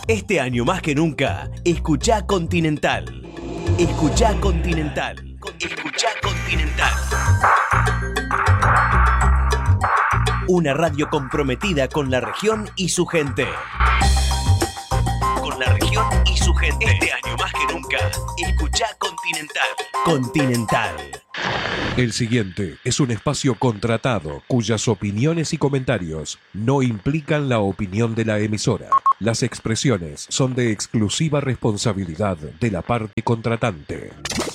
Este año más que nunca, escuchá Continental. Escuchá Continental. Escuchá Continental. Una radio comprometida con la región y su gente. Con la región y su gente. Este año más que nunca, escuchá Continental. Continental. El siguiente es un espacio contratado cuyas opiniones y comentarios no implican la opinión de la emisora. Las expresiones son de exclusiva responsabilidad de la parte contratante.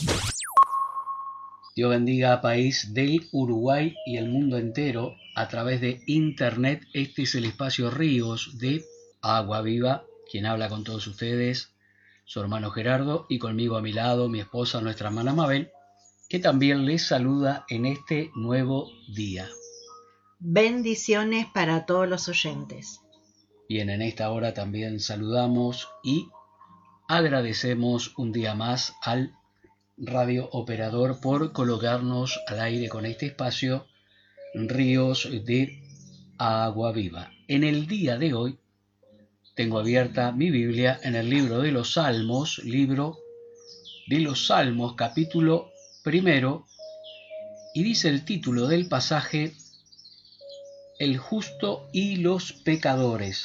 Dios bendiga país del Uruguay y el mundo entero a través de internet. Este es el espacio Ríos de Agua Viva. Quien habla con todos ustedes, su hermano Gerardo, y conmigo a mi lado mi esposa, nuestra hermana Mabel, que también les saluda en este nuevo día. Bendiciones para todos los oyentes. Bien, en esta hora también saludamos y agradecemos un día más al radio operador por colocarnos al aire con este espacio Ríos de Agua Viva. En el día de hoy tengo abierta mi Biblia en el libro de los Salmos, capítulo 1, y dice el título del pasaje: El justo y los pecadores.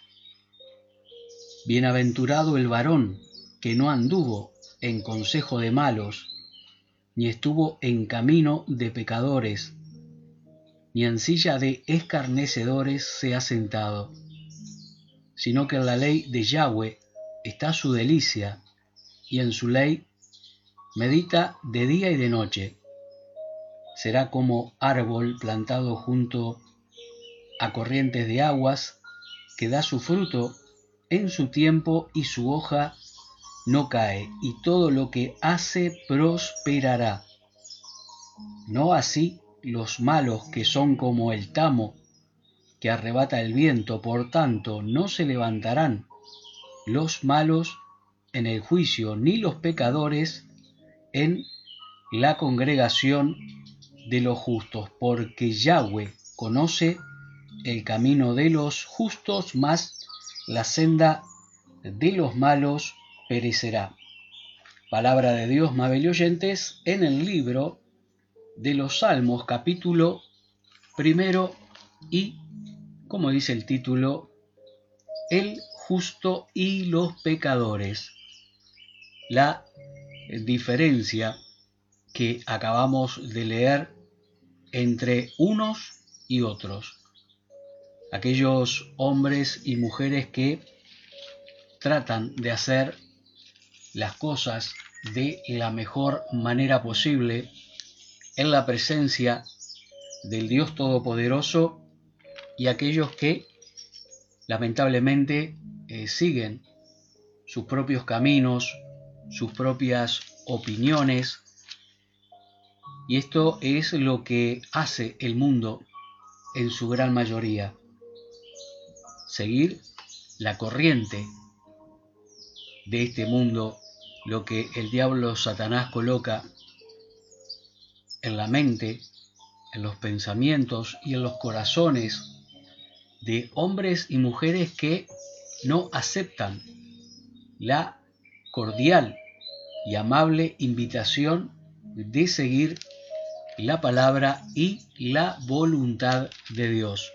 Bienaventurado el varón que no anduvo en consejo de malos, ni estuvo en camino de pecadores, ni en silla de escarnecedores se ha sentado, sino que en la ley de Yahweh está su delicia, y en su ley medita de día y de noche. Será como árbol plantado junto a corrientes de aguas, que da su fruto en su tiempo y su hoja no cae, y todo lo que hace prosperará. No así los malos, que son como el tamo que arrebata el viento. Por tanto, no se levantarán los malos en el juicio, ni los pecadores en la congregación de los justos, porque Yahweh conoce el camino de los justos, mas la senda de los malos perecerá. Palabra de Dios, Mabel y oyentes, en el libro de los Salmos, capítulo 1, y, como dice el título, el justo y los pecadores. La diferencia que acabamos de leer entre unos y otros. Aquellos hombres y mujeres que tratan de hacer las cosas de la mejor manera posible en la presencia del Dios Todopoderoso, y aquellos que lamentablemente siguen sus propios caminos, sus propias opiniones, y esto es lo que hace el mundo en su gran mayoría: seguir la corriente de este mundo, lo que el diablo Satanás coloca en la mente, en los pensamientos y en los corazones de hombres y mujeres que no aceptan la cordial y amable invitación de seguir la palabra y la voluntad de Dios.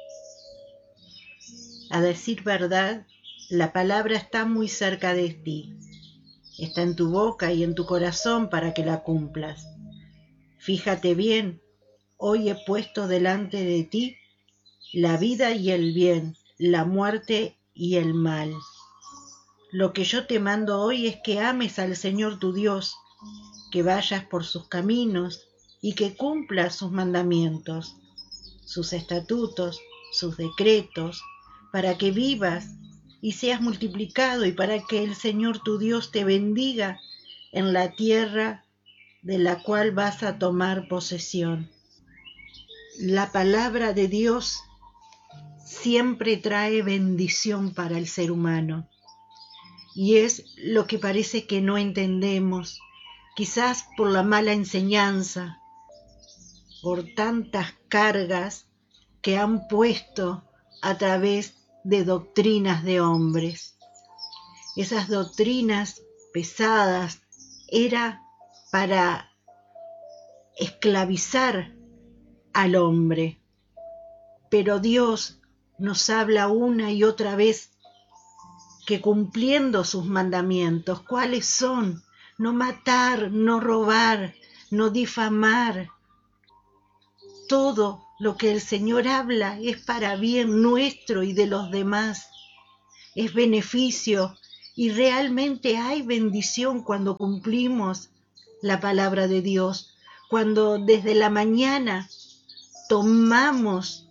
A decir verdad, la palabra está muy cerca de ti. Está en tu boca y en tu corazón para que la cumplas. Fíjate bien, hoy he puesto delante de ti la vida y el bien, la muerte y el mal. Lo que yo te mando hoy es que ames al Señor tu Dios, que vayas por sus caminos y que cumplas sus mandamientos, sus estatutos, sus decretos, para que vivas y seas multiplicado, y para que el Señor tu Dios te bendiga en la tierra de la cual vas a tomar posesión. La palabra de Dios siempre trae bendición para el ser humano, y es lo que parece que no entendemos, quizás por la mala enseñanza, por tantas cargas que han puesto a través de doctrinas de hombres. esas doctrinas pesadas, era para esclavizar al hombre. Pero Dios nos habla una y otra vez que cumpliendo sus mandamientos, ¿cuáles son? No matar, no robar, no difamar. Todo lo que el Señor habla es para bien nuestro y de los demás. Es beneficio y realmente hay bendición cuando cumplimos la palabra de Dios, cuando desde la mañana tomamos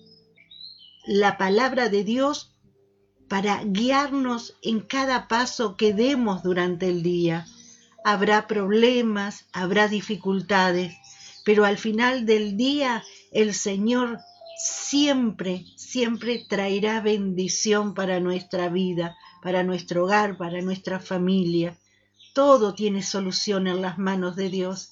la palabra de Dios para guiarnos en cada paso que demos durante el día. Habrá problemas, habrá dificultades, pero al final del día el Señor siempre traerá bendición para nuestra vida, para nuestro hogar, para nuestra familia. Todo tiene solución en las manos de Dios.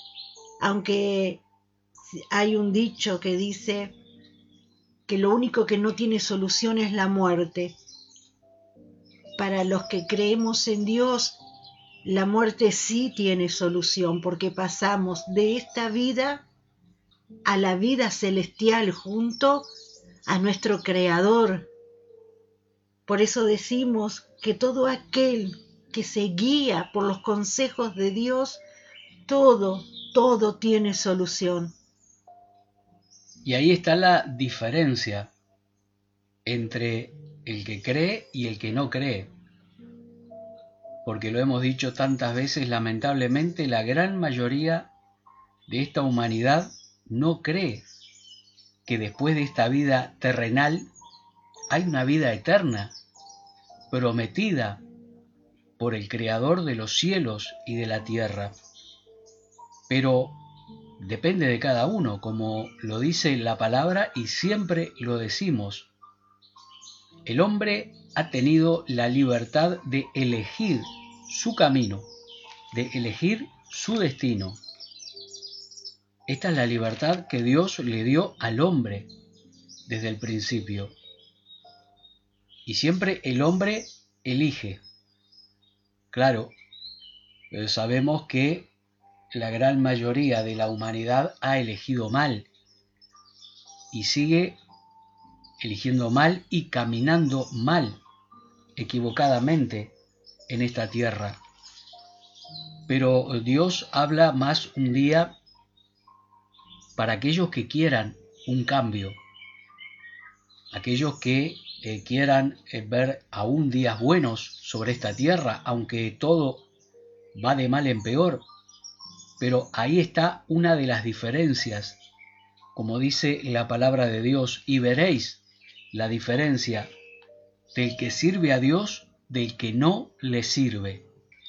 Aunque hay un dicho que dice que lo único que no tiene solución es la muerte. Para los que creemos en Dios, la muerte sí tiene solución, porque pasamos de esta vida a la vida celestial junto a nuestro Creador. Por eso decimos que todo aquel que se guía por los consejos de Dios, todo tiene solución. Y ahí está la diferencia entre el que cree y el que no cree. Porque lo hemos dicho tantas veces, lamentablemente la gran mayoría de esta humanidad no cree que después de esta vida terrenal hay una vida eterna, prometida por el Creador de los cielos y de la tierra. Pero depende de cada uno, como lo dice la palabra y siempre lo decimos. El hombre ha tenido la libertad de elegir su camino, de elegir su destino. Esta es la libertad que Dios le dio al hombre desde el principio. Y siempre el hombre elige. Claro, pero sabemos que la gran mayoría de la humanidad ha elegido mal y sigue eligiendo mal y caminando mal, equivocadamente en esta tierra. Pero Dios habla más un día para aquellos que quieran un cambio, aquellos que quieran ver aún días buenos sobre esta tierra, aunque todo va de mal en peor. Pero ahí está una de las diferencias, como dice la palabra de Dios, y veréis la diferencia del que sirve a Dios del que no le sirve.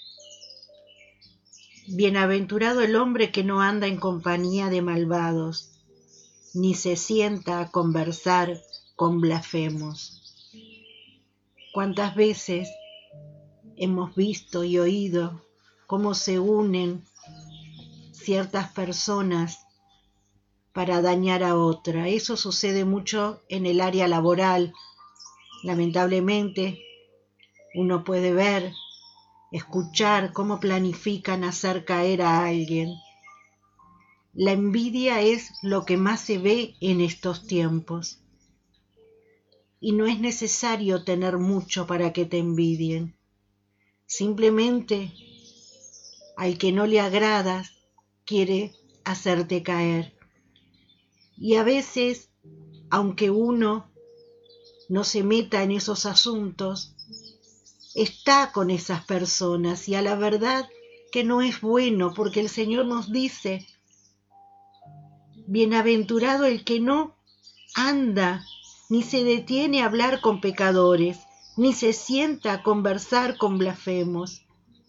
Bienaventurado el hombre que no anda en compañía de malvados, ni se sienta a conversar con blasfemos. ¿Cuántas veces hemos visto y oído cómo se unen ciertas personas para dañar a otra? Eso sucede mucho en el área laboral. Lamentablemente, uno puede ver, escuchar cómo planifican hacer caer a alguien. La envidia es lo que más se ve en estos tiempos. Y no es necesario tener mucho para que te envidien. Simplemente, al que no le agradas, quiere hacerte caer. Y a veces, aunque uno no se meta en esos asuntos, está con esas personas y a la verdad que no es bueno, porque el Señor nos dice, bienaventurado el que no anda, ni se detiene a hablar con pecadores, ni se sienta a conversar con blasfemos.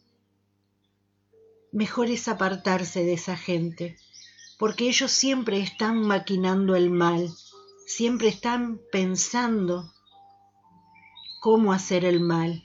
Mejor es apartarse de esa gente, porque ellos siempre están maquinando el mal, siempre están pensando cómo hacer el mal.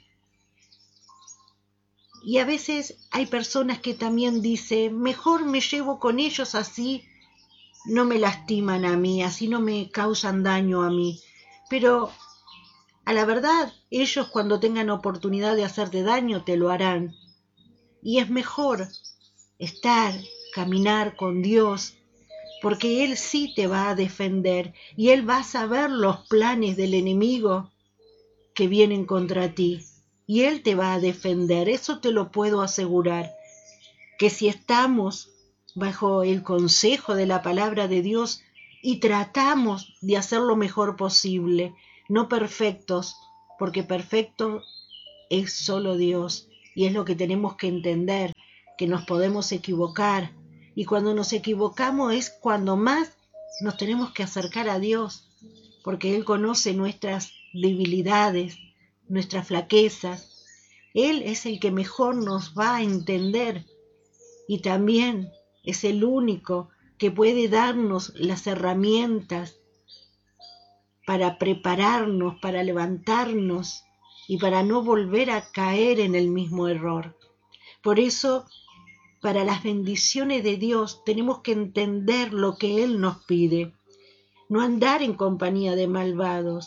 Y a veces hay personas que también dicen, mejor me llevo con ellos, así no me lastiman a mí, así no me causan daño a mí. Pero A la verdad, ellos cuando tengan oportunidad de hacerte daño te lo harán. Y es mejor caminar con Dios, porque Él sí te va a defender y Él va a saber los planes del enemigo que vienen contra ti. Y Él te va a defender, eso te lo puedo asegurar. Que si estamos bajo el consejo de la palabra de Dios y tratamos de hacer lo mejor posible, no perfectos, porque perfecto es solo Dios, y es lo que tenemos que entender, que nos podemos equivocar, y cuando nos equivocamos es cuando más nos tenemos que acercar a Dios, porque Él conoce nuestras debilidades, nuestras flaquezas. Él es el que mejor nos va a entender y también es el único que puede darnos las herramientas para prepararnos, para levantarnos y para no volver a caer en el mismo error. Por eso, para las bendiciones de Dios tenemos que entender lo que Él nos pide, no andar en compañía de malvados,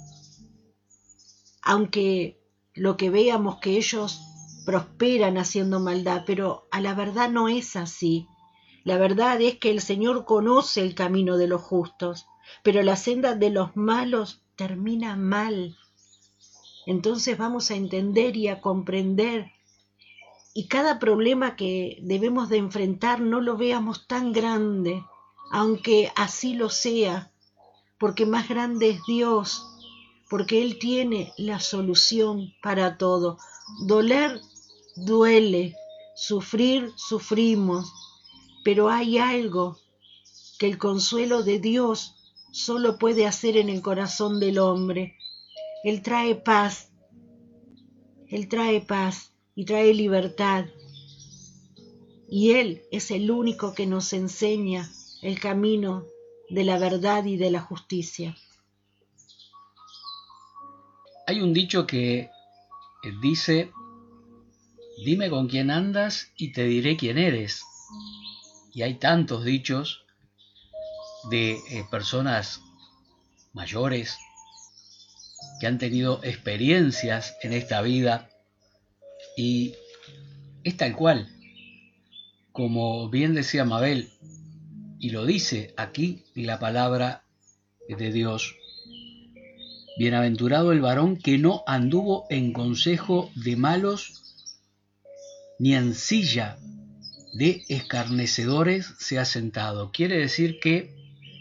aunque lo que veamos que ellos prosperan haciendo maldad, pero a la verdad no es así. La verdad es que el Señor conoce el camino de los justos, pero la senda de los malos termina mal. Entonces vamos a entender y a comprender, y cada problema que debemos de enfrentar no lo veamos tan grande, aunque así lo sea, porque más grande es Dios, porque Él tiene la solución para todo. Doler, duele, sufrir, sufrimos, pero hay algo que el consuelo de Dios solo puede hacer en el corazón del hombre. Él trae paz y trae libertad. Y Él es el único que nos enseña el camino de la verdad y de la justicia. Hay un dicho que dice: dime con quién andas y te diré quién eres. Y hay tantos dichos de personas mayores que han tenido experiencias en esta vida, y es tal cual, como bien decía Mabel, y lo dice aquí la palabra de Dios: bienaventurado el varón que no anduvo en consejo de malos, ni en silla de escarnecedores se ha sentado. Quiere decir que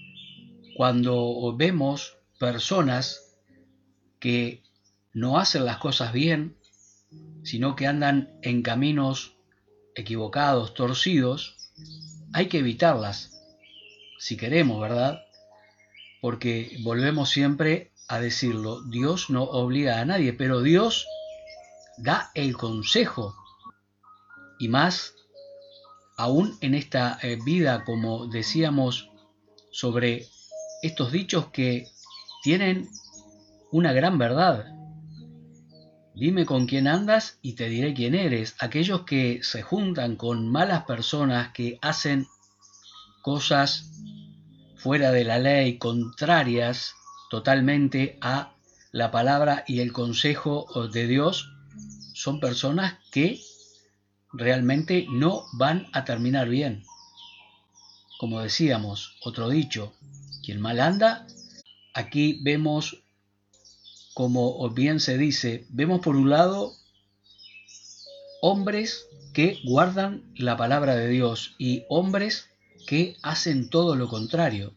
cuando vemos personas que no hacen las cosas bien, sino que andan en caminos equivocados, torcidos, hay que evitarlas, si queremos, ¿verdad? Porque volvemos siempre a decirlo, Dios no obliga a nadie, pero Dios da el consejo, y más aún en esta vida, como decíamos, sobre estos dichos que tienen una gran verdad. Dime con quién andas y te diré quién eres. Aquellos que se juntan con malas personas, que hacen cosas fuera de la ley, contrarias totalmente a la palabra y el consejo de Dios, son personas que realmente no van a terminar bien. Como decíamos, otro dicho, quien mal anda, aquí vemos, como bien se dice, vemos por un lado hombres que guardan la palabra de Dios y hombres que hacen todo lo contrario.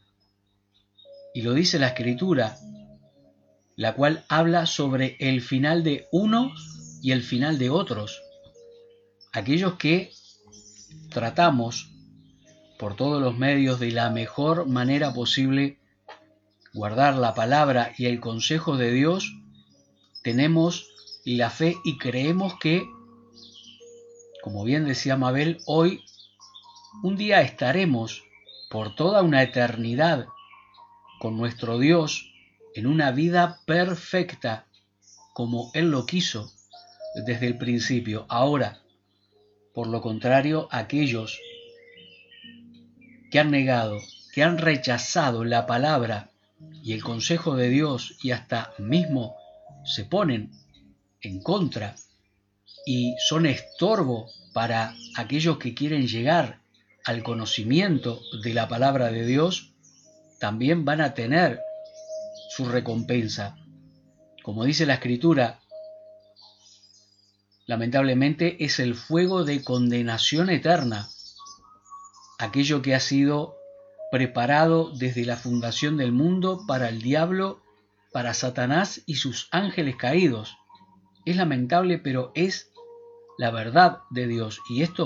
Y lo dice la Escritura, la cual habla sobre el final de unos y el final de otros. Aquellos que tratamos por todos los medios de la mejor manera posible guardar la palabra y el consejo de Dios, tenemos la fe y creemos que, como bien decía Mabel, hoy un día estaremos por toda una eternidad con nuestro Dios en una vida perfecta como Él lo quiso desde el principio. Ahora, por lo contrario, aquellos que han negado, que han rechazado la palabra y el consejo de Dios, y hasta mismo se ponen en contra y son estorbo para aquellos que quieren llegar al conocimiento de la palabra de Dios, también van a tener su recompensa. Como dice la Escritura, lamentablemente es el fuego de condenación eterna, aquello que ha sido preparado desde la fundación del mundo para el diablo, para Satanás y sus ángeles caídos. Es lamentable, pero es la verdad de Dios, y esto